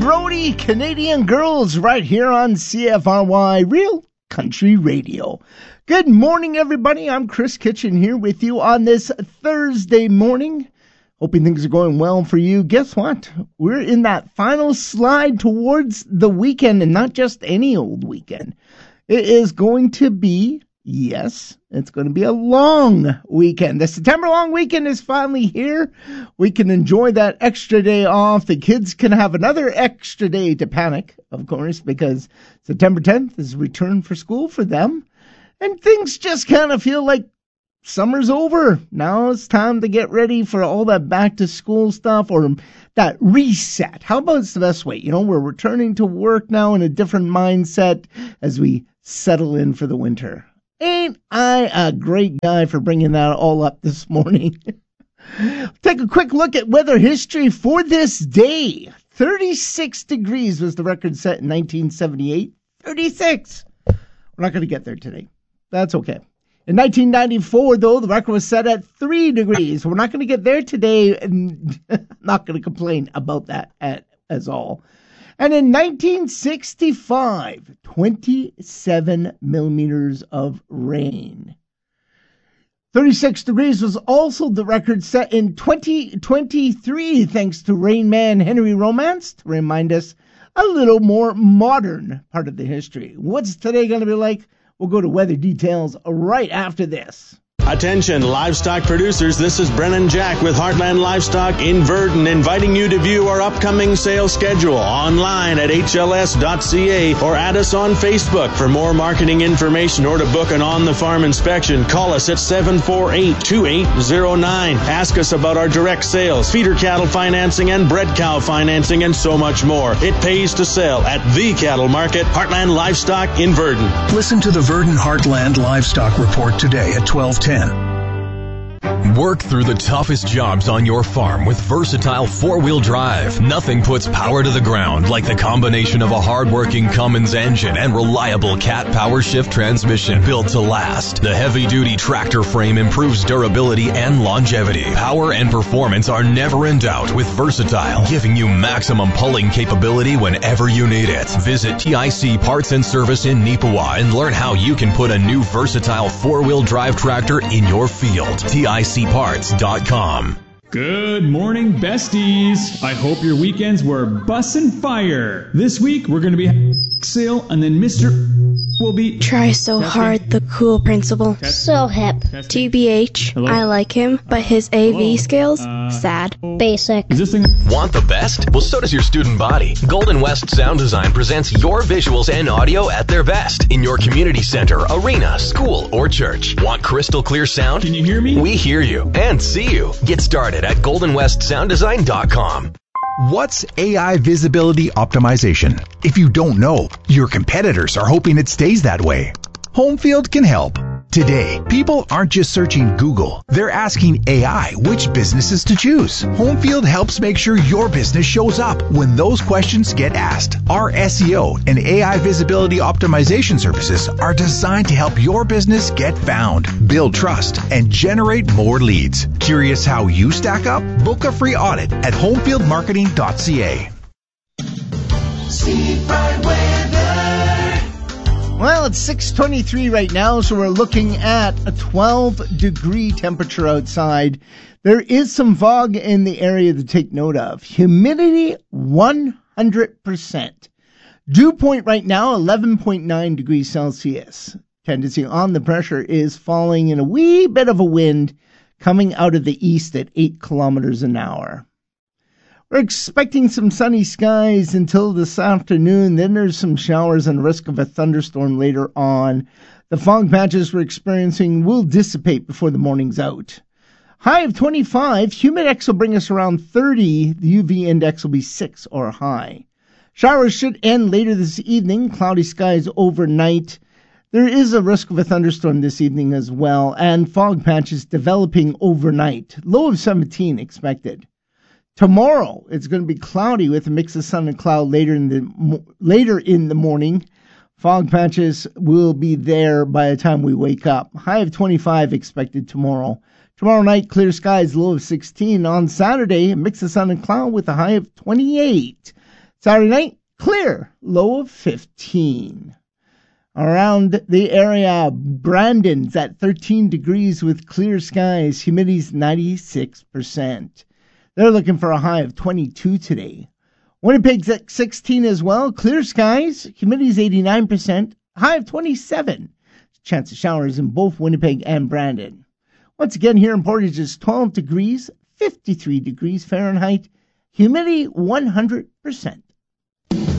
Brody, Canadian Girls, right here on CFRY Real Country Radio. Good morning, everybody. I'm Chris Kitchen here with you on this Thursday morning. Hoping things are going well for you. Guess what? We're in that final slide towards the weekend, and not just any old weekend. It is going to be, yes, it's going to be a long weekend. The September long weekend is finally here. We can enjoy that extra day off. The kids can have another extra day to panic, of course, because September 10th is return for school for them. And things just kind of feel like summer's over. Now it's time to get ready for all that back to school stuff, or that reset. How about it's the best way? You know, we're returning to work now in a different mindset as we settle in for the winter. Ain't I a great guy for bringing that all up this morning? Take a quick look at weather history for this day. 36 degrees was the record set in 1978. 36. We're not going to get there today. That's okay. In 1994, though, the record was set at 3 degrees. We're not going to get there today, and I'm not going to complain about that as all. And in 1965, 27 millimeters of rain. 36 degrees was also the record set in 2023, thanks to Rain Man Henry Romance, to remind us a little more modern part of the history. What's today going to be like? We'll go to weather details right after this. Attention, livestock producers. This is Brennan Jack with Heartland Livestock in Verdon, inviting you to view our upcoming sales schedule online at hls.ca or add us on Facebook. For more marketing information or to book an on-the-farm inspection, call us at 748-2809. Ask us about our direct sales, feeder cattle financing, and bred cow financing, and so much more. It pays to sell at the cattle market, Heartland Livestock in Verdon. Listen to the Verdon Heartland Livestock Report today at 12:10. Work through the toughest jobs on your farm with versatile four-wheel drive. Nothing puts power to the ground like the combination of a hard-working Cummins engine and reliable Cat Power Shift transmission built to last. The heavy-duty tractor frame improves durability and longevity. Power and performance are never in doubt with Versatile, giving you maximum pulling capability whenever you need it. Visit TIC Parts and Service in Neepawa and learn how you can put a new versatile four-wheel drive tractor in your field. TICparts.com. Good morning, besties. I hope your weekends were bussin' fire. This week, we're going to be sale, and then Mr. will be... Try so hard, the cool principal. So hip. TBH, Hello? I like him, but his AV skills, sad. Basic. Is this thing... Want the best? Well, so does your student body. Golden West Sound Design presents your visuals and audio at their best in your community center, arena, school, or church. Want crystal clear sound? Can you hear me? We hear you and see you. Get started at goldenwestsounddesign.com. What's AI visibility optimization? If you don't know, your competitors are hoping it stays that way. Homefield can help. Today, people aren't just searching Google. They're asking AI which businesses to choose. Homefield helps make sure your business shows up when those questions get asked. Our SEO and AI visibility optimization services are designed to help your business get found, build trust, and generate more leads. Curious how you stack up? Book a free audit at homefieldmarketing.ca. Steve Pride Weather. Well, it's 6:23 right now, so we're looking at a 12-degree temperature outside. There is some fog in the area to take note of. Humidity, 100%. Dew point right now, 11.9 degrees Celsius. Tendency on the pressure is falling in a wee bit of a wind coming out of the east at 8 kilometers an hour. We're expecting some sunny skies until this afternoon. Then there's some showers and risk of a thunderstorm later on. The fog patches we're experiencing will dissipate before the morning's out. High of 25. Humidex will bring us around 30. The UV index will be 6 or high. Showers should end later this evening. Cloudy skies overnight. There is a risk of a thunderstorm this evening as well, and fog patches developing overnight. Low of 17 expected. Tomorrow, it's going to be cloudy with a mix of sun and cloud later in the morning. Fog patches will be there by the time we wake up. High of 25 expected tomorrow. Tomorrow night, clear skies, low of 16. On Saturday, a mix of sun and cloud with a high of 28. Saturday night, clear, low of 15. Around the area, Brandon's at 13 degrees with clear skies. Humidity's 96%. They're looking for a high of 22 today. Winnipeg's at 16 as well. Clear skies. Humidity's 89%. High of 27. Chance of showers in both Winnipeg and Brandon. Once again, here in Portage is 12 degrees, 53 degrees Fahrenheit. Humidity 100%.